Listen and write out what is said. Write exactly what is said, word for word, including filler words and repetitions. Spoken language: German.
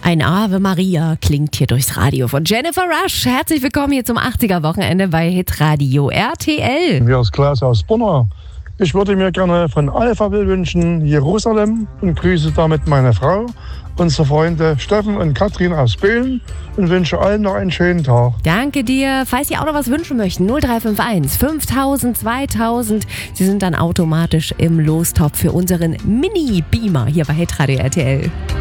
Ein Ave Maria klingt hier durchs Radio von Jennifer Rush. Herzlich willkommen hier zum achtziger-Wochenende bei Hitradio R T L. Hier ist Klaas aus Bonner. Ich würde mir gerne von Alphaville wünschen Jerusalem und grüße damit meine Frau, unsere Freunde Steffen und Katrin aus Böhlen und wünsche allen noch einen schönen Tag. Danke dir. Falls Sie auch noch was wünschen möchten, null drei fünf eins fünftausend zweitausend. Sie sind dann automatisch im Lostopf für unseren Mini-Beamer hier bei Hitradio R T L.